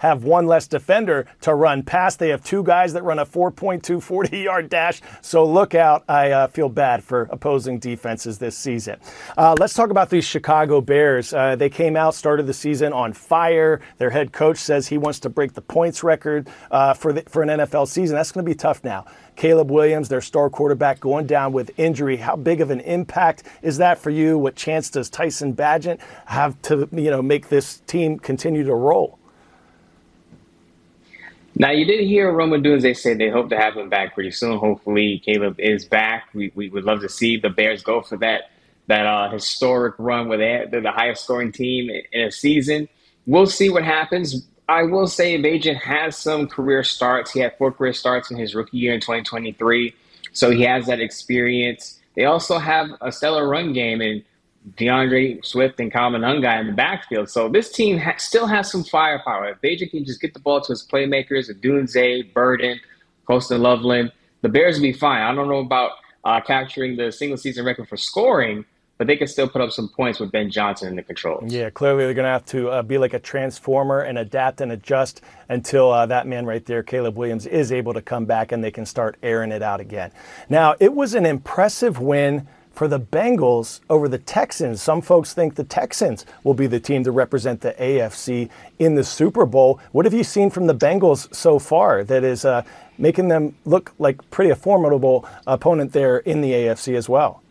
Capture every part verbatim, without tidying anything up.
have one less defender to run past. They have two guys that run a four point two forty-yard dash. So look out. I uh, feel bad for opposing defenses this season. Uh, let's talk about these Chicago Bears. Uh, they came out, started the season on fire. Their head coach says he wants to break the points record uh, for, the, for an N F L season. That's going to be tough now. Caleb Williams, their star quarterback, going down with injury. How big of an impact is that for you? What chance does Tyson Bagent have to, you know, make this team continue to roll? Now, you did hear Rome Odunze say they hope to have him back pretty soon. Hopefully, Caleb is back. We, we would love to see the Bears go for that that uh, historic run where they, they're the highest scoring team in a season. We'll see what happens. I will say Bagent has some career starts. He had four career starts in his rookie year in twenty twenty-three, so he has that experience. They also have a stellar run game in DeAndre Swift and Kyle Monangai in the backfield. So this team ha- still has some firepower. If Bagent can just get the ball to his playmakers, Odunze, Burden, Colston Loveland, the Bears will be fine. I don't know about uh, capturing the single-season record for scoring, but they can still put up some points with Ben Johnson in the controls. Yeah, clearly they're going to have to uh, be like a transformer and adapt and adjust until uh, that man right there, Caleb Williams, is able to come back and they can start airing it out again. Now, it was an impressive win for the Bengals over the Texans. Some folks think the Texans will be the team to represent the A F C in the Super Bowl. What have you seen from the Bengals so far that is uh, making them look like pretty a formidable opponent there in the A F C as well?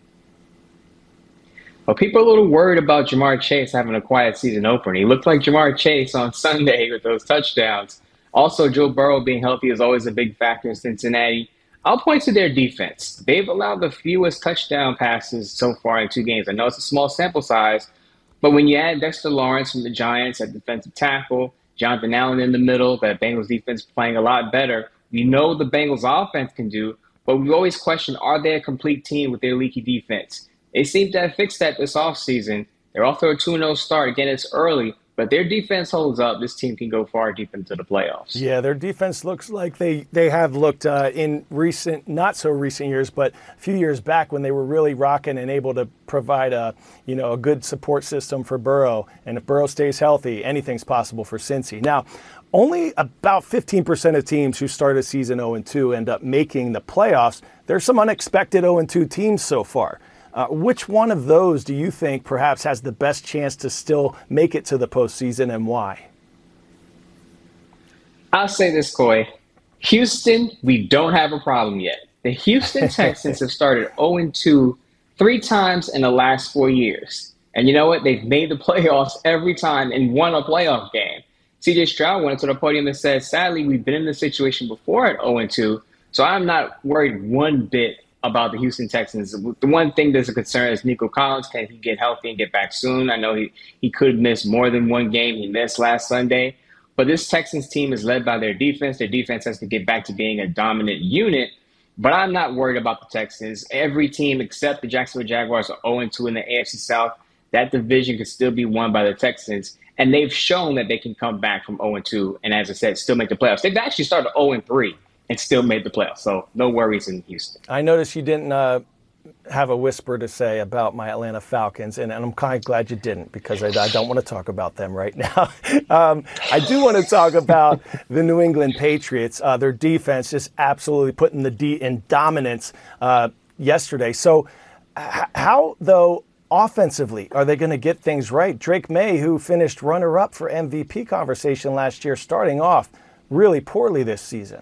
Well, people are a little worried about Jamar Chase having a quiet season opener. He looked like Jamar Chase on Sunday with those touchdowns. Also, Joe Burrow being healthy is always a big factor in Cincinnati. I'll point to their defense. They've allowed the fewest touchdown passes so far in two games. I know it's a small sample size, but when you add Dexter Lawrence from the Giants at defensive tackle, Jonathan Allen in the middle, that Bengals defense playing a lot better, we know the Bengals offense can do, but we always question, are they a complete team with their leaky defense? They seem to have fixed that this offseason. They're off to a two and oh start. Again, it's early, but their defense holds up. This team can go far deep into the playoffs. Yeah, their defense looks like they, they have looked uh, in recent, not so recent years, but a few years back when they were really rocking and able to provide a, you know, a good support system for Burrow. And if Burrow stays healthy, anything's possible for Cincy. Now, only about fifteen percent of teams who start a season oh and two end up making the playoffs. There's some unexpected oh and two teams so far. Uh, which one of those do you think perhaps has the best chance to still make it to the postseason, and why? I'll say this, Coy. Houston, we don't have a problem yet. The Houston Texans have started oh and two three times in the last four years. And you know what? They've made the playoffs every time and won a playoff game. C J Stroud went to the podium and said, sadly, we've been in this situation before at oh and two, so I'm not worried one bit about the Houston Texans. The one thing that's a concern is Nico Collins. Can he get healthy and get back soon? I know he, he could miss more than one game. He missed last Sunday. But this Texans team is led by their defense. Their defense has to get back to being a dominant unit. But I'm not worried about the Texans. Every team except the Jacksonville Jaguars are oh and two in the A F C South. That division could still be won by the Texans. And they've shown that they can come back from oh and two and, as I said, still make the playoffs. They've actually started oh and three. And still made the playoffs. So no worries in Houston. I noticed you didn't uh, have a whisper to say about my Atlanta Falcons, and, and I'm kind of glad you didn't, because I, I don't want to talk about them right now. um, I do want to talk about the New England Patriots. Uh, their defense just absolutely putting the D in dominance uh, yesterday. So h- how, though, offensively, are they going to get things right? Drake May, who finished runner-up for M V P conversation last year, starting off really poorly this season.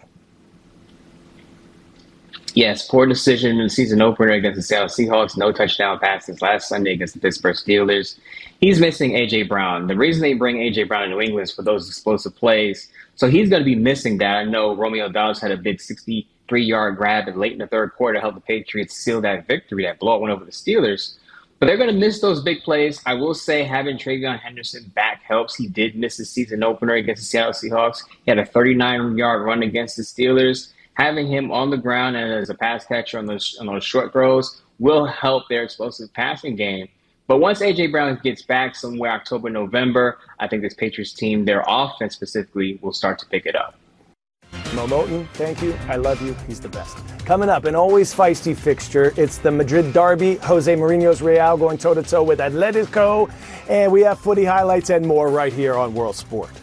Yes, poor decision in the season opener against the Seattle Seahawks. No touchdown passes last Sunday against the Pittsburgh Steelers. He's missing A J. Brown. The reason they bring A J. Brown to New England is for those explosive plays. So he's going to be missing that. I know Romeo Doubs had a big sixty-three-yard grab late in the third quarter to help the Patriots seal that victory. That blowout went over the Steelers. But they're going to miss those big plays. I will say having Travion Henderson back helps. He did miss the season opener against the Seattle Seahawks. He had a thirty-nine-yard run against the Steelers. Having him on the ground and as a pass catcher on those, on those short throws will help their explosive passing game. But once A J. Brown gets back somewhere October, November, I think this Patriots team, their offense specifically, will start to pick it up. Mo Moton, thank you. I love you. He's the best. Coming up, an always feisty fixture. It's the Madrid Derby. Jose Mourinho's Real going toe-to-toe with Atletico. And we have footy highlights and more right here on World Sport.